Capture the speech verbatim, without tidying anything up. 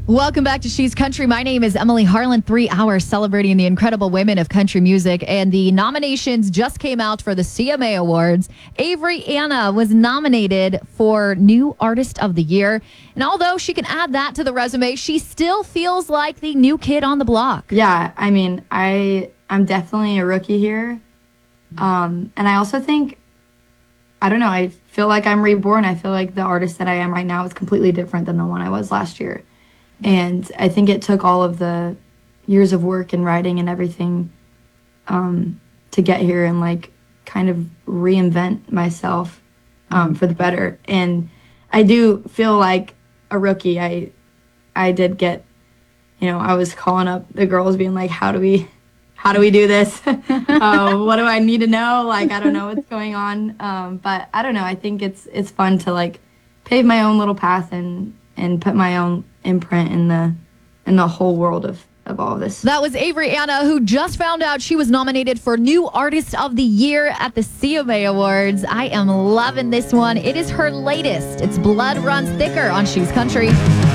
Welcome back to She's Country. My name is Emily Harlan. Three hours celebrating the incredible women of country music. And the nominations just came out for the C M A Awards. Avery Anna was nominated for New Artist of the Year. And although she can add that to the resume, she still feels like the new kid on the block. Yeah, I mean, I, I'm definitely a rookie here. Um, and I also think, I don't know, I feel like I'm reborn. I feel like the artist that I am right now is completely different than the one I was last year. And I think it took all of the years of work and writing and everything um, to get here and, like, kind of reinvent myself um, for the better. And I do feel like a rookie. I I did get, you know, I was calling up the girls being like, how do we, how do we do this? uh, what do I need to know? Like, I don't know what's going on. Um, but I don't know. I think it's it's fun to, like, pave my own little path and, and put my own imprint in the in the whole world of, of all of this. That was Avery Anna, who just found out she was nominated for New Artist of the Year at the C M A Awards. I am loving this one. It is her latest. It's Blood Runs Thicker on She's Country.